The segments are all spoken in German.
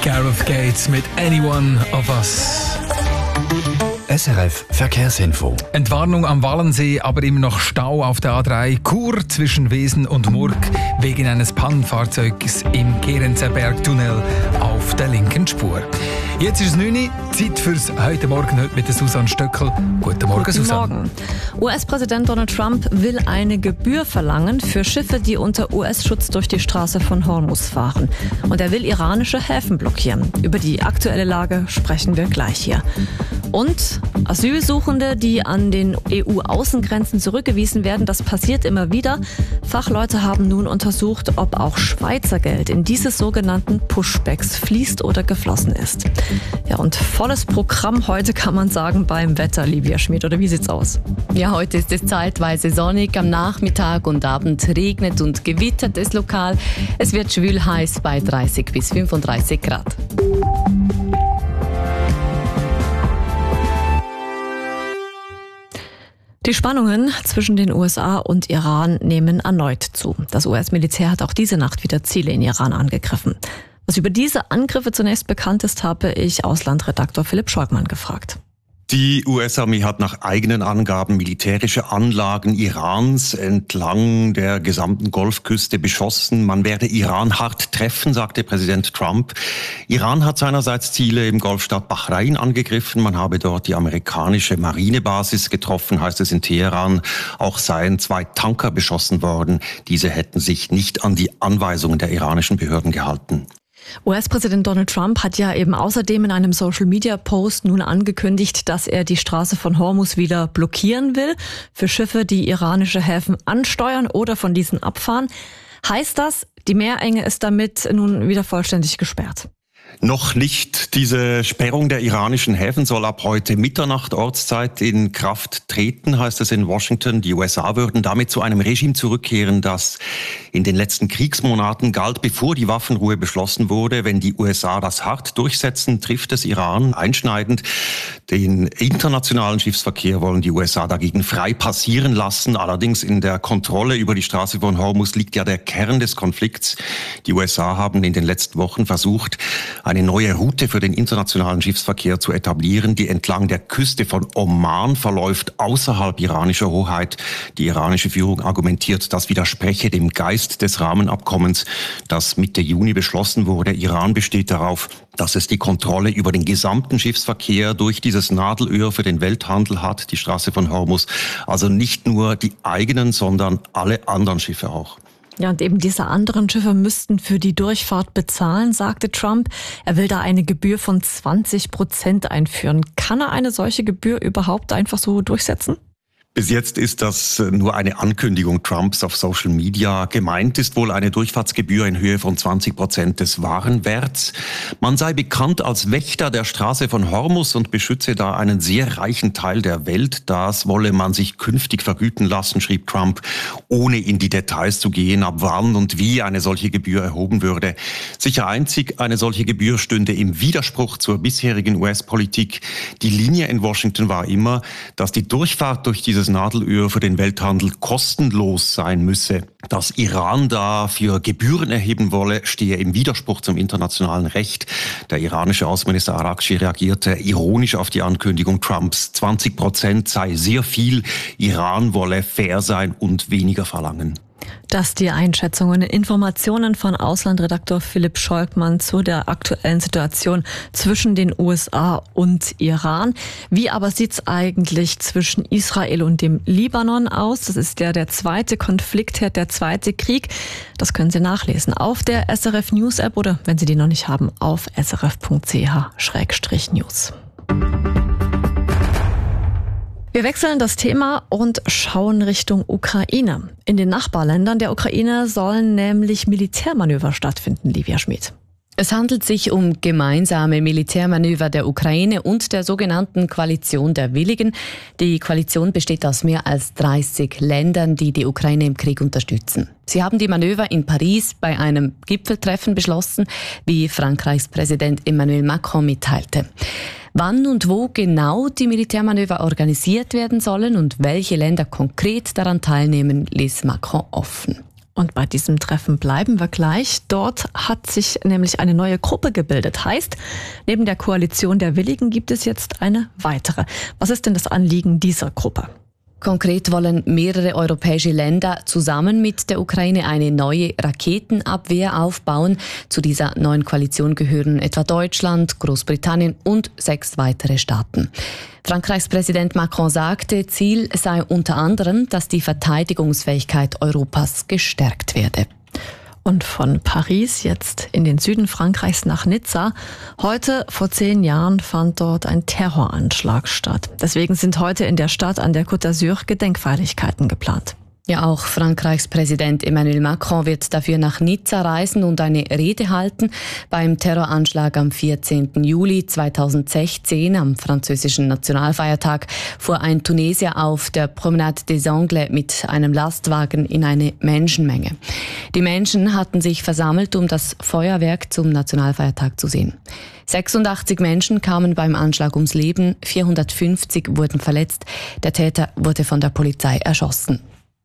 Gareth Gates mit Anyone of Us. SRF Verkehrsinfo. Entwarnung am Wallensee, aber immer noch Stau auf der A3 Chur zwischen Wesen und Murg wegen eines Pannenfahrzeugs im Kehrenzer Bergtunnel auf der linken Spur. Jetzt ist es 9 Uhr, Zeit fürs heute Morgen mit der Susanne Stöckel. Guten Morgen, Susanne. Guten Morgen. US-Präsident Donald Trump will eine Gebühr verlangen für Schiffe, die unter US-Schutz durch die Straße von Hormuz fahren. Und er will iranische Häfen blockieren. Über die aktuelle Lage sprechen wir gleich hier. Und Asylsuchende, die an den EU-Außengrenzen zurückgewiesen werden, das passiert immer wieder. Fachleute haben nun untersucht, ob auch Schweizer Geld in diese sogenannten Pushbacks fließt oder geflossen ist. Ja, und volles Programm heute, kann man sagen, beim Wetter, Livia Schmid, oder wie sieht's aus? Ja, heute ist es zeitweise sonnig, am Nachmittag und Abend regnet und gewittert es lokal. Es wird schwül heiß bei 30 bis 35 Grad. Die Spannungen zwischen den USA und Iran nehmen erneut zu. Das US-Militär hat auch diese Nacht wieder Ziele in Iran angegriffen. Was über diese Angriffe zunächst bekannt ist, habe ich Auslandredaktor Philipp Scholkmann gefragt. Die US-Armee hat nach eigenen Angaben militärische Anlagen Irans entlang der gesamten Golfküste beschossen. Man werde Iran hart treffen, sagte Präsident Trump. Iran hat seinerseits Ziele im Golfstaat Bahrain angegriffen. Man habe dort die amerikanische Marinebasis getroffen, heißt es in Teheran. Auch seien 2 Tanker beschossen worden. Diese hätten sich nicht an die Anweisungen der iranischen Behörden gehalten. US-Präsident Donald Trump hat ja eben außerdem in einem Social-Media-Post nun angekündigt, dass er die Straße von Hormuz wieder blockieren will für Schiffe, die iranische Häfen ansteuern oder von diesen abfahren. Heißt das, die Meerenge ist damit nun wieder vollständig gesperrt? Noch nicht. Diese Sperrung der iranischen Häfen soll ab heute Mitternacht Ortszeit in Kraft treten, heißt es in Washington. Die USA würden damit zu einem Regime zurückkehren, das in den letzten Kriegsmonaten galt, bevor die Waffenruhe beschlossen wurde. Wenn die USA das hart durchsetzen, trifft es Iran einschneidend. Den internationalen Schiffsverkehr wollen die USA dagegen frei passieren lassen. Allerdings in der Kontrolle über die Straße von Hormuz liegt ja der Kern des Konflikts. Die USA haben in den letzten Wochen versucht, eine neue Route für den internationalen Schiffsverkehr zu etablieren, die entlang der Küste von Oman verläuft, außerhalb iranischer Hoheit. Die iranische Führung argumentiert, das widerspreche dem Geist des Rahmenabkommens, das Mitte Juni beschlossen wurde. Iran besteht darauf, dass es die Kontrolle über den gesamten Schiffsverkehr durch dieses Nadelöhr für den Welthandel hat, die Straße von Hormuz. Also nicht nur die eigenen, sondern alle anderen Schiffe auch. Ja, und eben diese anderen Schiffe müssten für die Durchfahrt bezahlen, sagte Trump. Er will da eine Gebühr von 20% einführen. Kann er eine solche Gebühr überhaupt einfach so durchsetzen? Bis jetzt ist das nur eine Ankündigung Trumps auf Social Media. Gemeint ist wohl eine Durchfahrtsgebühr in Höhe von 20% des Warenwerts. Man sei bekannt als Wächter der Straße von Hormuz und beschütze da einen sehr reichen Teil der Welt. Das wolle man sich künftig vergüten lassen, schrieb Trump, ohne in die Details zu gehen, ab wann und wie eine solche Gebühr erhoben würde. Sicher einzig, eine solche Gebühr stünde im Widerspruch zur bisherigen US-Politik. Die Linie in Washington war immer, dass die Durchfahrt durch dieses Nadelöhr für den Welthandel kostenlos sein müsse. Dass Iran dafür Gebühren erheben wolle, stehe im Widerspruch zum internationalen Recht. Der iranische Außenminister Araghchi reagierte ironisch auf die Ankündigung Trumps. 20% sei sehr viel. Iran wolle fair sein und weniger verlangen. Das die Einschätzungen und Informationen von Auslandredaktor Philipp Scholkmann zu der aktuellen Situation zwischen den USA und Iran. Wie aber sieht's eigentlich zwischen Israel und dem Libanon aus? Das ist der zweite Konfliktherd, der zweite Krieg. Das können Sie nachlesen auf der SRF News App oder, wenn Sie die noch nicht haben, auf srf.ch/news. Wir wechseln das Thema und schauen Richtung Ukraine. In den Nachbarländern der Ukraine sollen nämlich Militärmanöver stattfinden, Livia Schmid. Es handelt sich um gemeinsame Militärmanöver der Ukraine und der sogenannten Koalition der Willigen. Die Koalition besteht aus mehr als 30 Ländern, die die Ukraine im Krieg unterstützen. Sie haben die Manöver in Paris bei einem Gipfeltreffen beschlossen, wie Frankreichs Präsident Emmanuel Macron mitteilte. Wann und wo genau die Militärmanöver organisiert werden sollen und welche Länder konkret daran teilnehmen, ließ Macron offen. Und bei diesem Treffen bleiben wir gleich. Dort hat sich nämlich eine neue Gruppe gebildet. Heißt, neben der Koalition der Willigen gibt es jetzt eine weitere. Was ist denn das Anliegen dieser Gruppe? Konkret wollen mehrere europäische Länder zusammen mit der Ukraine eine neue Raketenabwehr aufbauen. Zu dieser neuen Koalition gehören etwa Deutschland, Großbritannien und 6 weitere Staaten. Frankreichs Präsident Macron sagte, Ziel sei unter anderem, dass die Verteidigungsfähigkeit Europas gestärkt werde. Und von Paris jetzt in den Süden Frankreichs nach Nizza. Heute vor 10 Jahren fand dort ein Terroranschlag statt. Deswegen sind heute in der Stadt an der Côte d'Azur Gedenkfeierlichkeiten geplant. Ja, auch Frankreichs Präsident Emmanuel Macron wird dafür nach Nizza reisen und eine Rede halten. Beim Terroranschlag am 14. Juli 2016, am französischen Nationalfeiertag, fuhr ein Tunesier auf der Promenade des Angles mit einem Lastwagen in eine Menschenmenge. Die Menschen hatten sich versammelt, um das Feuerwerk zum Nationalfeiertag zu sehen. 86 Menschen kamen beim Anschlag ums Leben, 450 wurden verletzt. Der Täter wurde von der Polizei erschossen.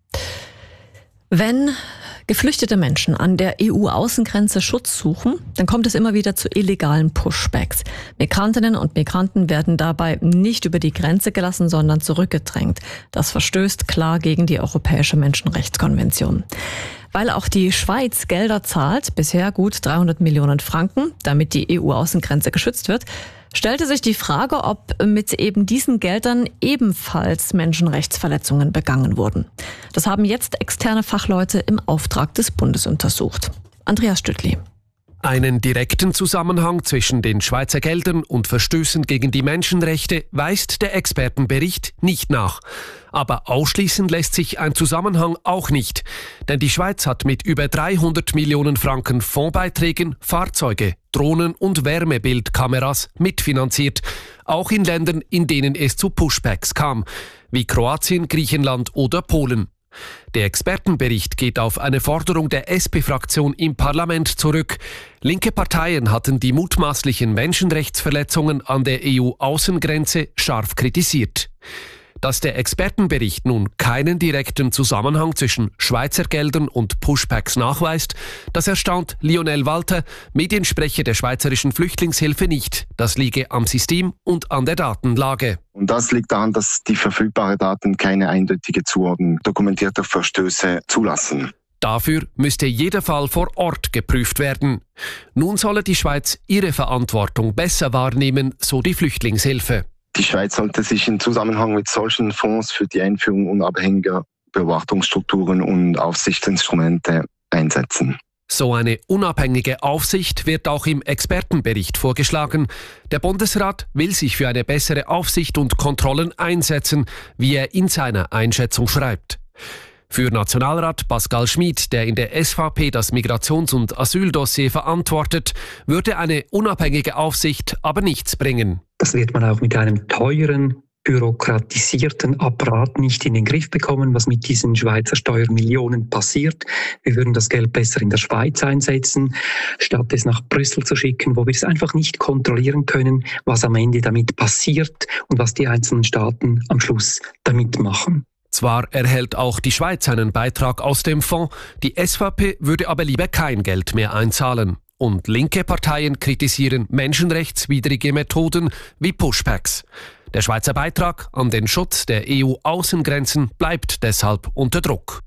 Wenn geflüchtete Menschen an der EU-Außengrenze Schutz suchen, dann kommt es immer wieder zu illegalen Pushbacks. Migrantinnen und Migranten werden dabei nicht über die Grenze gelassen, sondern zurückgedrängt. Das verstößt klar gegen die Europäische Menschenrechtskonvention. Weil auch die Schweiz Gelder zahlt, bisher gut 300 Millionen Franken, damit die EU-Außengrenze geschützt wird, stellte sich die Frage, ob mit eben diesen Geldern ebenfalls Menschenrechtsverletzungen begangen wurden. Das haben jetzt externe Fachleute im Auftrag des Bundes untersucht. Andreas Stüttli. Einen direkten Zusammenhang zwischen den Schweizer Geldern und Verstößen gegen die Menschenrechte weist der Expertenbericht nicht nach. Aber ausschließen lässt sich ein Zusammenhang auch nicht. Denn die Schweiz hat mit über 300 Millionen Franken Fondsbeiträgen Fahrzeuge, Drohnen und Wärmebildkameras mitfinanziert. Auch in Ländern, in denen es zu Pushbacks kam, wie Kroatien, Griechenland oder Polen. Der Expertenbericht geht auf eine Forderung der SP-Fraktion im Parlament zurück. Linke Parteien hatten die mutmaßlichen Menschenrechtsverletzungen an der EU-Außengrenze scharf kritisiert. Dass der Expertenbericht nun keinen direkten Zusammenhang zwischen Schweizer Geldern und Pushbacks nachweist, das erstaunt Lionel Walter, Mediensprecher der Schweizerischen Flüchtlingshilfe nicht. Das liege am System und an der Datenlage. Und das liegt daran, dass die verfügbaren Daten keine eindeutige Zuordnung dokumentierter Verstöße zulassen. Dafür müsste jeder Fall vor Ort geprüft werden. Nun solle die Schweiz ihre Verantwortung besser wahrnehmen, so die Flüchtlingshilfe. Die Schweiz sollte sich im Zusammenhang mit solchen Fonds für die Einführung unabhängiger Beobachtungsstrukturen und Aufsichtsinstrumente einsetzen. So eine unabhängige Aufsicht wird auch im Expertenbericht vorgeschlagen. Der Bundesrat will sich für eine bessere Aufsicht und Kontrollen einsetzen, wie er in seiner Einschätzung schreibt. Für Nationalrat Pascal Schmid, der in der SVP das Migrations- und Asyldossier verantwortet, würde eine unabhängige Aufsicht aber nichts bringen. Das wird man auch mit einem teuren, bürokratisierten Apparat nicht in den Griff bekommen, was mit diesen Schweizer Steuermillionen passiert. Wir würden das Geld besser in der Schweiz einsetzen, statt es nach Brüssel zu schicken, wo wir es einfach nicht kontrollieren können, was am Ende damit passiert und was die einzelnen Staaten am Schluss damit machen. Zwar erhält auch die Schweiz einen Beitrag aus dem Fonds, die SVP würde aber lieber kein Geld mehr einzahlen. Und linke Parteien kritisieren menschenrechtswidrige Methoden wie Pushbacks. Der Schweizer Beitrag an den Schutz der EU-Außengrenzen bleibt deshalb unter Druck.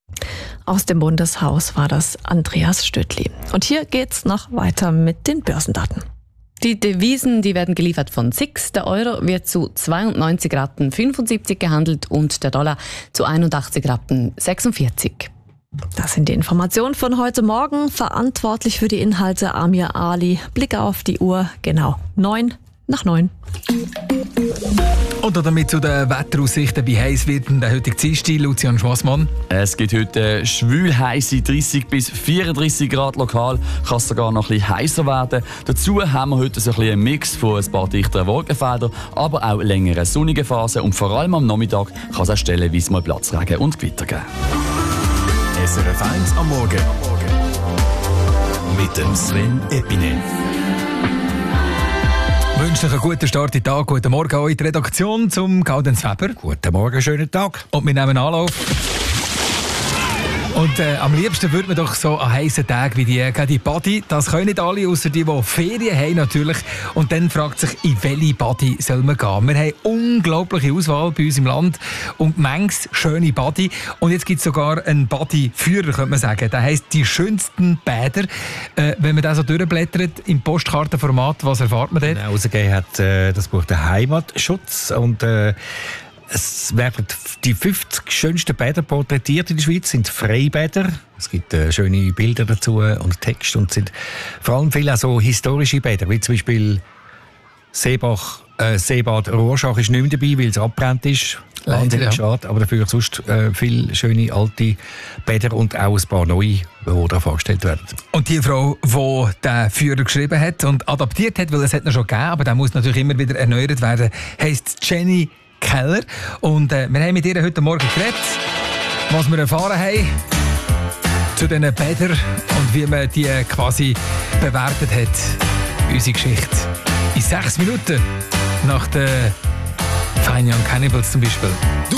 Aus dem Bundeshaus war das Andreas Stüttli. Und hier geht's noch weiter mit den Börsendaten. Die Devisen, die werden geliefert von SIX. Der Euro wird zu 92,75 Rappen gehandelt und der Dollar zu 81,46 Rappen. Das sind die Informationen von heute Morgen. Verantwortlich für die Inhalte Amir Ali. Blick auf die Uhr, genau 9:09. Und damit zu den Wetteraussichten. Wie heiß wird denn der heutige Dienstag, Lucian Schwassmann? Es gibt heute schwül heisse 30 bis 34 Grad lokal. Kann es sogar noch ein bisschen heißer werden. Dazu haben wir heute so ein bisschen einen Mix von ein paar dichteren Wolkenfeldern, aber auch längere sonnige Phasen. Und vor allem am Nachmittag kann es auch stellenweise mal Platzregen und Gewitter geben. SRF 1 am Morgen. Mit dem Sven Epine. Ich wünsche euch einen guten Start in den Tag. Guten Morgen an die Redaktion zum Gaudenz Weber. Guten Morgen, schönen Tag. Und wir nehmen Anlauf. Und am liebsten würde man doch so an heissen Tagen wie die Body, das können nicht alle, außer die Ferien haben natürlich. Und dann fragt sich, in welche Body soll man gehen? Wir haben unglaubliche Auswahl bei uns im Land und manches schöne Body. Und jetzt gibt es sogar einen Body-Führer, könnte man sagen. Der heisst «Die schönsten Bäder». Wenn man da so durchblättert im Postkartenformat, was erfahrt man dort? Herausgegeben hat das Buch «Der Heimatschutz» und es werden die 50 schönsten Bäder porträtiert in der Schweiz, sind Freibäder. Es gibt schöne Bilder dazu und Text und sind vor allem viele auch so historische Bäder, wie zum Beispiel Seebad Rorschach ist nicht mehr dabei, weil es abbrennt ist. Wahnsinnig schade, aber dafür sonst viele schöne alte Bäder und auch ein paar neue, die da vorgestellt werden. Und die Frau, die den Führer geschrieben hat und adaptiert hat, weil es hat noch schon gegeben, aber der muss natürlich immer wieder erneuert werden, heisst Jenny Keller. Und wir haben mit ihr heute Morgen geredet, was wir erfahren haben zu diesen Bädern und wie man die quasi bewertet hat. Unsere Geschichte. In 6 Minuten nach den Fine Young Cannibals zum Beispiel.